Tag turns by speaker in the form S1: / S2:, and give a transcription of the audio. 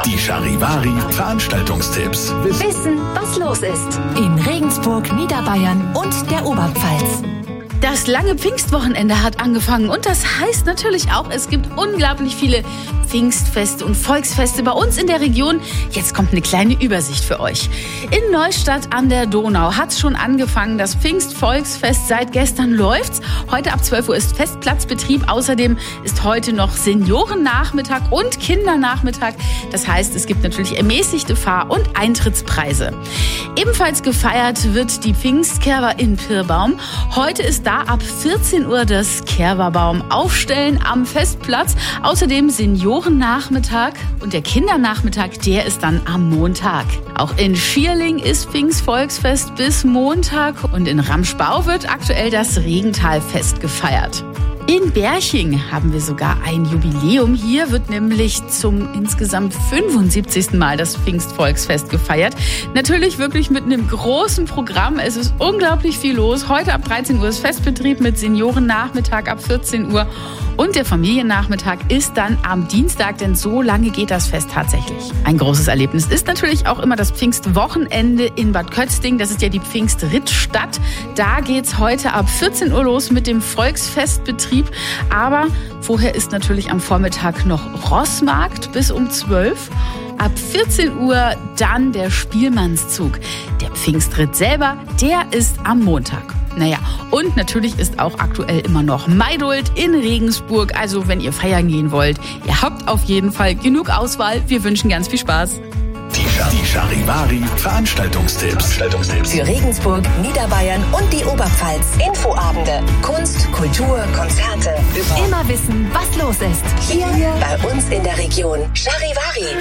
S1: Die Charivari Veranstaltungstipps.
S2: Wissen, was los ist.
S3: In Regensburg, Niederbayern und der Oberpfalz.
S4: Das lange Pfingstwochenende hat angefangen und das heißt natürlich auch, es gibt unglaublich viele Pfingstfeste und Volksfeste bei uns in der Region. Jetzt kommt eine kleine Übersicht für euch. In Neustadt an der Donau hat es schon angefangen. Das Pfingstvolksfest seit gestern läuft's. Heute ab 12 Uhr ist Festplatzbetrieb. Außerdem ist heute noch Seniorennachmittag und Kindernachmittag. Das heißt, es gibt natürlich ermäßigte Fahr- und Eintrittspreise. Ebenfalls gefeiert wird die Pfingstkerwa in Pirbaum. Heute ist da ab 14 Uhr das Kerwabaum aufstellen am Festplatz. Außerdem Seniorennachmittag und der Kindernachmittag, der ist dann am Montag. Auch in Schierling ist Pfingstvolksfest bis Montag und in Ramschbau wird aktuell das Regentalfest gefeiert. In Berching haben wir sogar ein Jubiläum. Hier wird nämlich zum insgesamt 75. Mal das Pfingstvolksfest gefeiert. Natürlich wirklich mit einem großen Programm. Es ist unglaublich viel los. Heute ab 13 Uhr ist Festbetrieb mit Seniorennachmittag ab 14 Uhr. Und der Familiennachmittag ist dann am Dienstag, denn so lange geht das Fest tatsächlich. Ein großes Erlebnis ist natürlich auch immer das Pfingstwochenende in Bad Kötzding. Das ist ja die Pfingstrittstadt. Da geht's heute ab 14 Uhr los mit dem Volksfestbetrieb. Aber vorher ist natürlich am Vormittag noch Rossmarkt bis um 12 Uhr. Ab 14 Uhr dann der Spielmannszug. Der Pfingstritt selber, der ist am Montag. Naja, und natürlich ist auch aktuell immer noch Maidult in Regensburg. Also wenn ihr feiern gehen wollt, ihr habt auf jeden Fall genug Auswahl. Wir wünschen ganz viel Spaß.
S1: Die Charivari Veranstaltungstipps.
S3: Für Regensburg, Niederbayern und die Oberpfalz.
S2: Infoabende, Kunst, Kultur, Konzerte.
S3: Immer wissen, was los ist.
S2: Hier bei uns in der Region. Charivari.